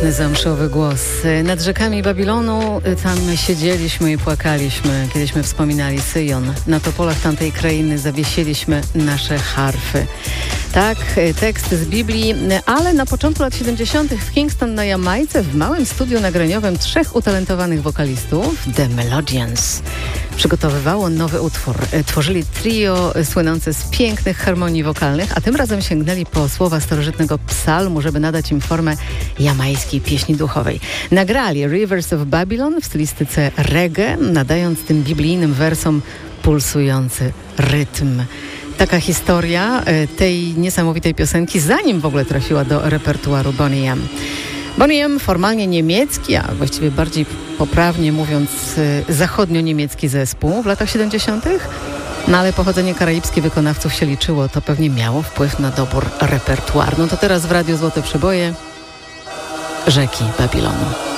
Zamszowy głos. Nad rzekami Babilonu tam siedzieliśmy i płakaliśmy, kiedyśmy wspominali Syjon. Na topolach tamtej krainy zawiesiliśmy nasze harfy. Tak, tekst z Biblii, ale na początku lat 70. w Kingston na Jamajce w małym studiu nagraniowym 3 utalentowanych wokalistów, The Melodians, przygotowywało nowy utwór. Tworzyli trio słynące z pięknych harmonii wokalnych, a tym razem sięgnęli po słowa starożytnego psalmu, żeby nadać im formę jamajskiej pieśni duchowej. Nagrali Rivers of Babylon w stylistyce reggae, nadając tym biblijnym wersom pulsujący rytm. Taka historia tej niesamowitej piosenki, zanim w ogóle trafiła do repertuaru Boney M. Boney M, formalnie niemiecki, a właściwie bardziej poprawnie mówiąc zachodnio-niemiecki zespół w latach 70., no ale pochodzenie karaibskie wykonawców się liczyło, to pewnie miało wpływ na dobór repertuaru. No to teraz w Radiu Złote Przeboje Rzeki Babilonu.